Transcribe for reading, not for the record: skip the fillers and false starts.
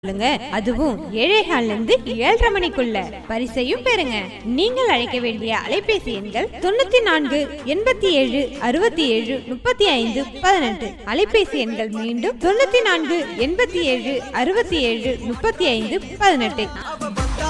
சொல்லுங்க. அதுவும் 7:15 7:30 மணிக்குள்ள பரிசையும் பெறுங்க. நீங்கள் அழைக்க வேண்டிய அலைபேசி எண்கள் 94 87 67 35 18. அலைபேசி எண்கள் மீண்டும் 94 87 67 35 18.